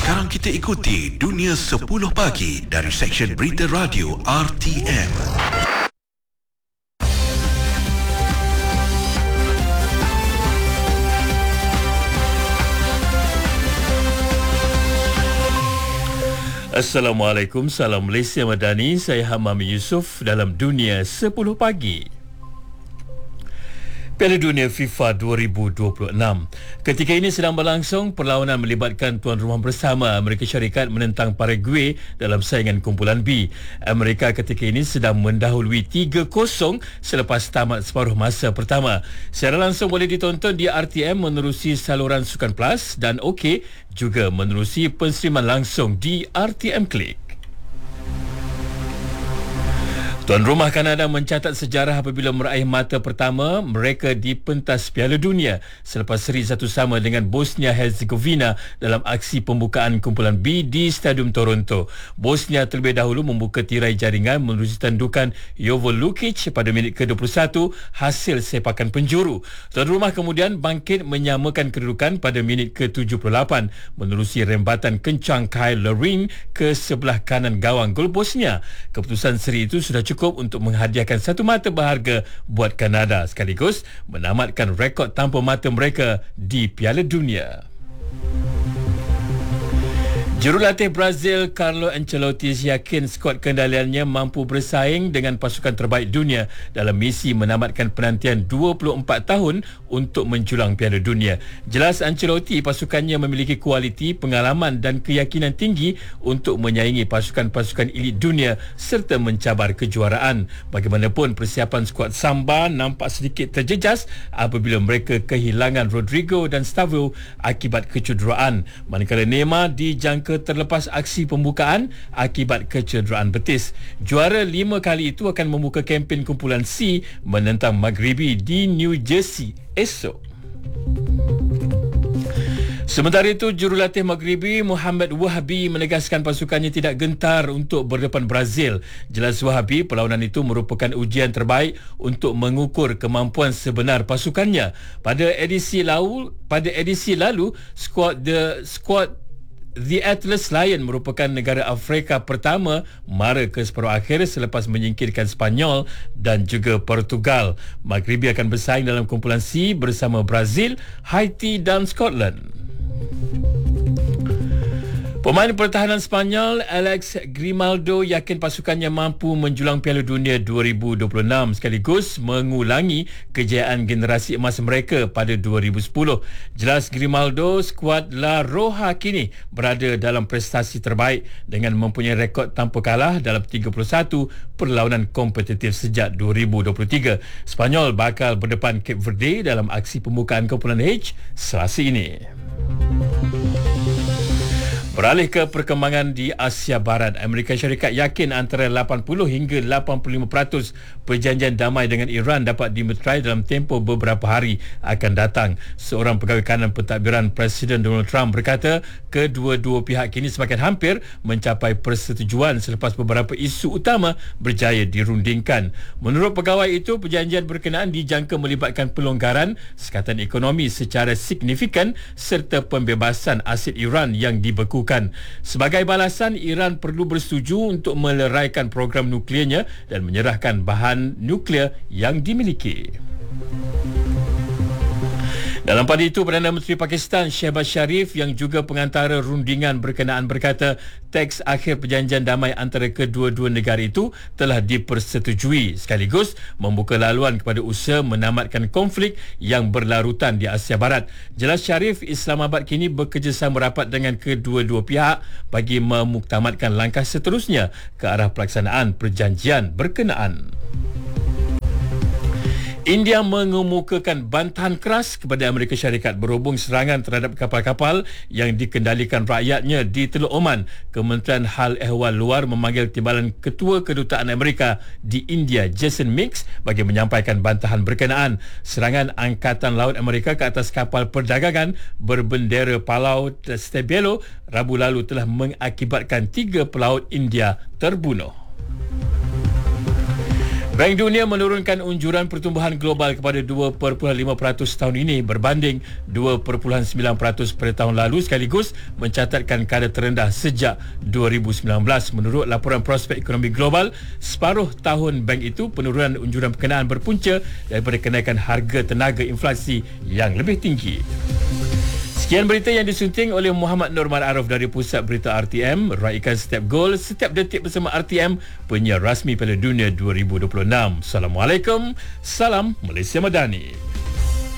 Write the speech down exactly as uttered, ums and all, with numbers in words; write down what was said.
Sekarang kita ikuti Dunia sepuluh Pagi dari Seksyen Berita Radio R T M. Assalamualaikum, salam Malaysia Madani. Saya Hamam Yusof dalam Dunia sepuluh Pagi. Piala Dunia FIFA dua ribu dua puluh enam. Ketika ini sedang berlangsung, perlawanan melibatkan tuan rumah bersama Amerika Syarikat menentang Paraguay dalam saingan kumpulan B. Amerika ketika ini sedang mendahului tiga kosong selepas tamat separuh masa pertama. Secara langsung boleh ditonton di R T M menerusi saluran Sukan Plus dan OK juga menerusi penseriman langsung di R T M Click. Tuan rumah Kanada mencatat sejarah apabila meraih mata pertama mereka di pentas Piala Dunia selepas seri satu sama dengan Bosnia-Herzegovina dalam aksi pembukaan kumpulan B di Stadium Toronto. Bosnia terlebih dahulu membuka tirai jaringan menerusi tandukan Jovo Lukic pada minit ke dua puluh satu hasil sepakan penjuru. Tuan rumah kemudian bangkit menyamakan kedudukan pada minit ke tujuh puluh lapan menerusi rembatan kencang Kyle Larin ke sebelah kanan gawang gol Bosnia. Keputusan seri itu sudah cukup cukup untuk menghadiahkan satu mata berharga buat Kanada sekaligus menamatkan rekod tanpa mata mereka di Piala Dunia. Jurulatih Brazil Carlo Ancelotti yakin skuad kendaliannya mampu bersaing dengan pasukan terbaik dunia dalam misi menamatkan penantian dua puluh empat tahun untuk menjulang Piala Dunia. Jelas Ancelotti pasukannya memiliki kualiti, pengalaman dan keyakinan tinggi untuk menyaingi pasukan-pasukan elit dunia serta mencabar kejuaraan. Bagaimanapun persiapan skuad Samba nampak sedikit terjejas apabila mereka kehilangan Rodrigo dan Stavro akibat kecederaan, manakala Neymar dijangka terlepas aksi pembukaan akibat kecederaan betis. Juara lima kali itu akan membuka kempen kumpulan C menentang Maghribi di New Jersey esok. Sementara itu, jurulatih Maghribi Muhammad Wahabi menegaskan pasukannya tidak gentar untuk berdepan Brazil. Jelas Wahabi, perlawanan itu merupakan ujian terbaik untuk mengukur kemampuan sebenar pasukannya. Pada edisi lalu, pada edisi lalu, skuad the skuad The Atlas Lion merupakan negara Afrika pertama mara ke separuh akhir selepas menyingkirkan Sepanyol dan juga Portugal. Maghribi akan bersaing dalam kumpulan C bersama Brazil, Haiti dan Scotland. Pemain pertahanan Sepanyol Alex Grimaldo yakin pasukannya mampu menjulang Piala Dunia dua ribu dua puluh enam sekaligus mengulangi kejayaan generasi emas mereka pada dua ribu sepuluh. Jelas Grimaldo, skuad La Roja kini berada dalam prestasi terbaik dengan mempunyai rekod tanpa kalah dalam tiga puluh satu perlawanan kompetitif sejak dua ribu dua puluh tiga. Sepanyol bakal berdepan Cape Verde dalam aksi pembukaan kumpulan H Selasa ini. Beralih ke perkembangan di Asia Barat, Amerika Syarikat yakin antara lapan puluh hingga lapan puluh lima peratus perjanjian damai dengan Iran dapat dimeterai dalam tempoh beberapa hari akan datang. Seorang pegawai kanan pentadbiran Presiden Donald Trump berkata kedua-dua pihak kini semakin hampir mencapai persetujuan selepas beberapa isu utama berjaya dirundingkan. Menurut pegawai itu, perjanjian berkenaan dijangka melibatkan pelonggaran sekatan ekonomi secara signifikan serta pembebasan aset Iran yang dibekukan. Sebagai balasan, Iran perlu bersetuju untuk meleraikan program nukliernya dan menyerahkan bahan nukleer yang dimiliki. Dalam pada itu, Perdana Menteri Pakistan Shehbaz Sharif yang juga pengantara rundingan berkenaan berkata teks akhir perjanjian damai antara kedua-dua negara itu telah dipersetujui sekaligus membuka laluan kepada usaha menamatkan konflik yang berlarutan di Asia Barat. Jelas Sharif, Islamabad kini bekerjasama rapat dengan kedua-dua pihak bagi memuktamadkan langkah seterusnya ke arah pelaksanaan perjanjian berkenaan. India mengemukakan bantahan keras kepada Amerika Syarikat berhubung serangan terhadap kapal-kapal yang dikendalikan rakyatnya di Teluk Oman. Kementerian Hal Ehwal Luar memanggil timbalan Ketua Kedutaan Amerika di India, Jason Mix, bagi menyampaikan bantahan berkenaan. Serangan Angkatan Laut Amerika ke atas kapal perdagangan berbendera Palau Stebelo Rabu lalu telah mengakibatkan tiga pelaut India terbunuh. Bank Dunia menurunkan unjuran pertumbuhan global kepada dua perpuluhan lima peratus tahun ini berbanding dua perpuluhan sembilan peratus pada tahun lalu, sekaligus mencatatkan kadar terendah sejak dua ribu sembilan belas. Menurut laporan prospek ekonomi global separuh tahun bank itu, penurunan unjuran berkenaan berpunca daripada kenaikan harga tenaga inflasi yang lebih tinggi. Sekian berita yang disunting oleh Muhammad Nur Ma'aruf dari Pusat Berita R T M. Raikan setiap gol, setiap detik bersama R T M, penyiar rasmi Piala Dunia dua ribu dua puluh enam. Assalamualaikum. Salam Malaysia Madani.